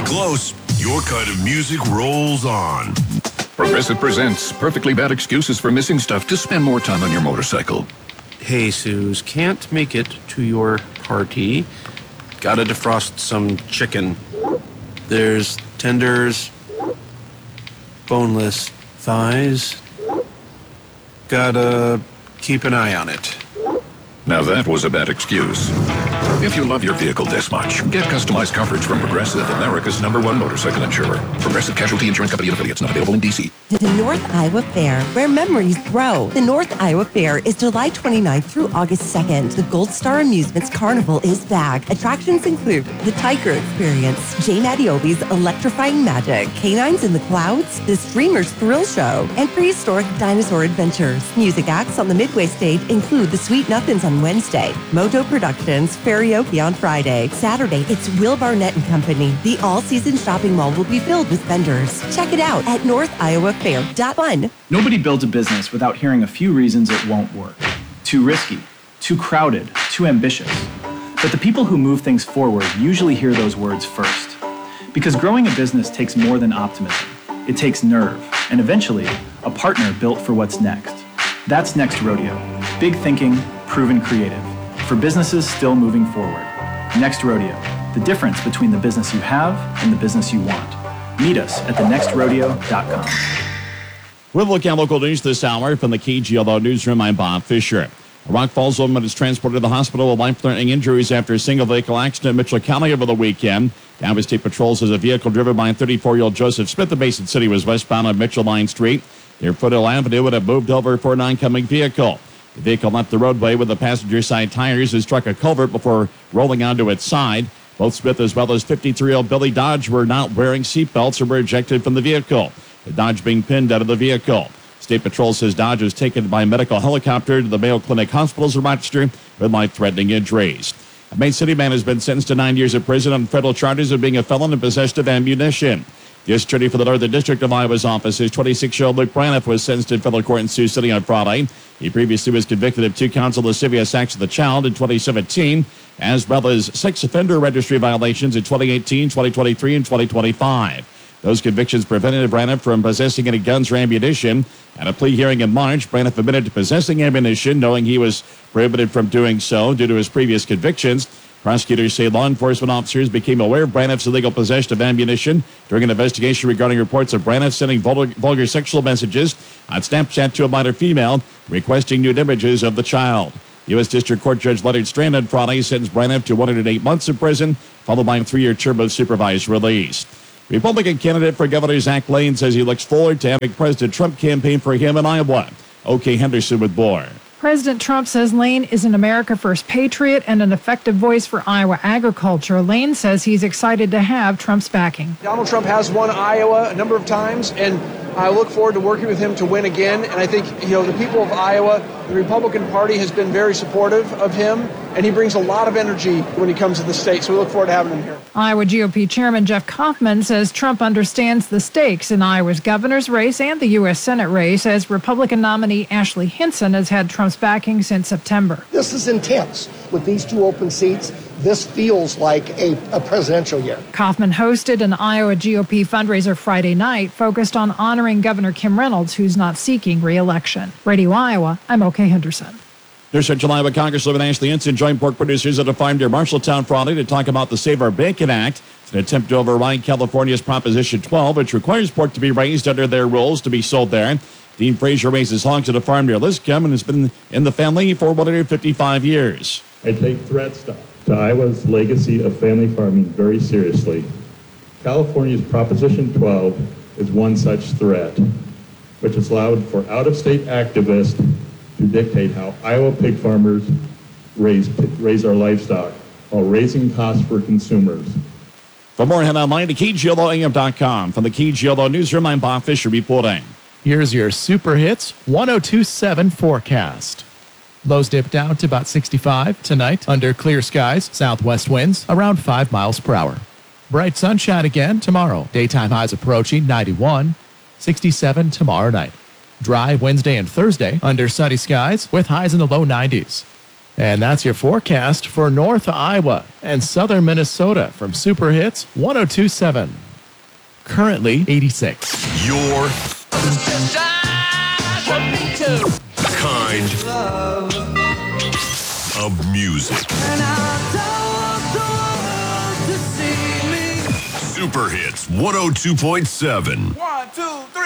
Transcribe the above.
close. Your kind of music rolls on. Progressive presents perfectly bad excuses for missing stuff to spend more time on your motorcycle. Hey, Suze, can't make it to your party. Gotta defrost some chicken. There's tenders, boneless thighs. Gotta keep an eye on it. Now that was a bad excuse. If you love your vehicle this much, get customized coverage from Progressive, America's #1 motorcycle insurer. Progressive Casualty Insurance Company and affiliates, not available in D.C. The North Iowa Fair, where memories grow. The North Iowa Fair is July 29th through August 2nd. The Gold Star Amusements Carnival is back. Attractions include the Tiger Experience, Jane Adiobi's Electrifying Magic, Canines in the Clouds, the Streamers Thrill Show, and Prehistoric Dinosaur Adventures. Music acts on the Midway stage include the Sweet Nothings on Wednesday, Moto Productions, Karaoke on Friday. Saturday, it's Will Barnett and Company. The all-season shopping mall will be filled with vendors. Check it out at northiowafair.fun. Nobody builds a business without hearing a few reasons it won't work. Too risky, too crowded, too ambitious. But the people who move things forward usually hear those words first. Because growing a business takes more than optimism. It takes nerve, and eventually, a partner built for what's next. That's Next Rodeo. Big thinking, proven creative. For businesses still moving forward. Next Rodeo. The difference between the business you have and the business you want. Meet us at thenextrodeo.com. We'll look at local news this hour from the KGLO Newsroom. I'm Bob Fisher. A Rock Falls woman is transported to the hospital with life-threatening injuries after a single vehicle accident in Mitchell County over the weekend. Dallas State Patrol says a vehicle driven by 34-year-old Joseph Smith of Mason City was westbound on Mitchell Line Street near Foothill Avenue and had moved over for an oncoming vehicle. The vehicle left the roadway with the passenger side tires and struck a culvert before rolling onto its side. Both Smith as well as 53-year-old Billy Dodge were not wearing seatbelts and were ejected from the vehicle. The Dodge being pinned out of the vehicle. State Patrol says Dodge was taken by medical helicopter to the Mayo Clinic Hospitals in Rochester with life-threatening injuries. A Main City man has been sentenced to 9 years in prison on federal charges of being a felon and possession of ammunition. The attorney for the Northern District of Iowa's office, 26-year-old Luke Braniff, was sentenced in federal court in Sioux City on Friday. He previously was convicted of 2 counts of lascivious acts of the child in 2017, as well as 6 offender registry violations in 2018, 2023, and 2025. Those convictions prevented Braniff from possessing any guns or ammunition. At a plea hearing in March, Braniff admitted to possessing ammunition, knowing he was prohibited from doing so due to his previous convictions. Prosecutors say law enforcement officers became aware of Braniff's illegal possession of ammunition during an investigation regarding reports of Braniff sending vulgar sexual messages on Snapchat to a minor female, requesting nude images of the child. U.S. District Court Judge Leonard Strand on Friday sentenced Braniff to 108 months in prison, followed by a 3-year term of supervised release. Republican candidate for governor Zach Lane says he looks forward to having President Trump campaign for him in Iowa. O.K. Henderson with more. President Trump says Lane is an America First patriot and an effective voice for Iowa agriculture. Lane says he's excited to have Trump's backing. Donald Trump has won Iowa a number of times, and I look forward to working with him to win again. And I think, the people of Iowa, the Republican Party has been very supportive of him, and he brings a lot of energy when he comes to the state. So we look forward to having him here. Iowa GOP Chairman Jeff Kaufman says Trump understands the stakes in Iowa's governor's race and the U.S. Senate race, as Republican nominee Ashley Hinson has had Trump's backing since September. This is intense. With these 2 open seats, this feels like a presidential year. Kaufman hosted an Iowa GOP fundraiser Friday night focused on honoring Governor Kim Reynolds, who's not seeking re-election. Radio Iowa, I'm O.K. Henderson. There's Central Iowa Congresswoman Ashley Hinson joined pork producers at a farm near Marshalltown Friday to talk about the Save Our Bacon Act. It's an attempt to override California's Proposition 12, which requires pork to be raised under their rules to be sold there. Dean Frazier raises hogs at a farm near Liscombe and has been in the family for 155 years. I take threats to Iowa's legacy of family farming very seriously. California's Proposition 12 is one such threat, which has allowed for out-of-state activists to dictate how Iowa pig farmers raise our livestock while raising costs for consumers. For more, head online to KGLOAM.com. From the KGLO Newsroom, I'm Bob Fisher reporting. Here's your Super Hits 1027 forecast. Lows dip down to about 65 tonight under clear skies, southwest winds around 5 miles per hour. Bright sunshine again tomorrow. Daytime highs approaching 91, 67 tomorrow night. Dry Wednesday and Thursday under sunny skies with highs in the low 90s. And that's your forecast for North Iowa and Southern Minnesota from Super Hits 102.7. Currently 86. Your kind of music. Super Hits 102.7.